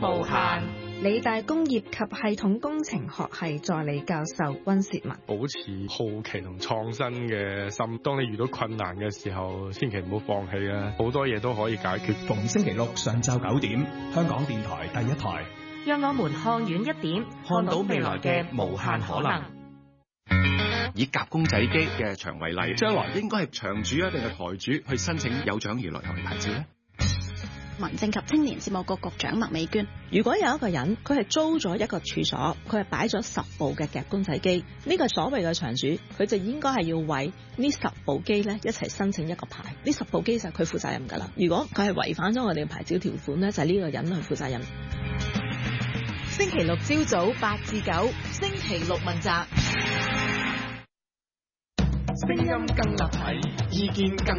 無限。 理大工業及系統工程學系助理教授溫薛文： 保持好奇同創新嘅心，當你遇到困難嘅時候，千祈唔好放棄啊！好多嘢都可以解決。 逢星期六上晝9點，香港電台第一台， 讓我們看遠一點，看到未來嘅無限可能。 以夾公仔機嘅場為例，將來應該係場主啊定係台主去申請有獎娛樂遊戲牌照咧？ 民政及青年事務局局長麥美娟： 如果有一個人佢係租咗一個處所，佢係擺咗10部嘅夾公仔機，呢個所謂嘅場主，佢就應該係要為呢10部機咧一齊申請一個牌。呢10部機就係佢負責任㗎啦。如果佢係違反咗我哋嘅牌照條款咧，就係呢個人去負責任。 星期六朝早8至9，星期六問責， 聲音更立體，意見更